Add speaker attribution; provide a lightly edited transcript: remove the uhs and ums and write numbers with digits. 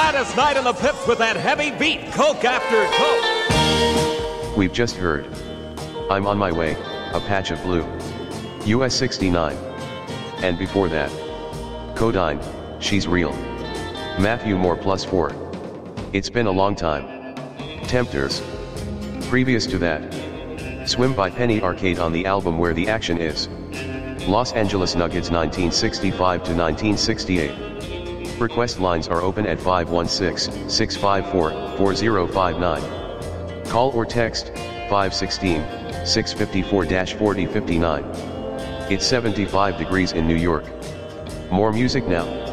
Speaker 1: Gladys Knight and the Pips with that heavy beat, Coke after Coke.
Speaker 2: We've just heard I'm on My Way, A Patch of Blue, US 69. And before that, Codyne, She's Real, Matthew Moore +4. It's Been a Long Time, Tempters. Previous to that, Swim by Penny Arcade on the album Where the Action Is, Los Angeles Nuggets 1965 to 1968. Request lines are open at 516-654-4059. Call or text 516-654-4059. It's 75 degrees in New York. More music now.